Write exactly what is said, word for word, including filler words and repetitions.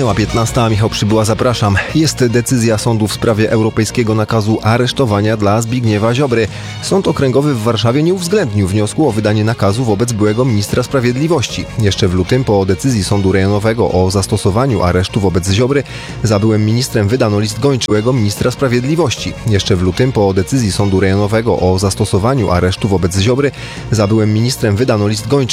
Minęła piętnasta, Michał Przybyła, zapraszam. Jest decyzja sądu w sprawie europejskiego nakazu aresztowania dla Zbigniewa Ziobry. Sąd Okręgowy w Warszawie nie uwzględnił wniosku o wydanie nakazu wobec byłego ministra sprawiedliwości. Jeszcze w lutym, po decyzji sądu rejonowego o zastosowaniu aresztu wobec Ziobry, za byłym ministrem wydano list gończy byłego ministra sprawiedliwości. Jeszcze w lutym, po decyzji sądu rejonowego o zastosowaniu aresztu wobec Ziobry, za byłym ministrem wydano list gończy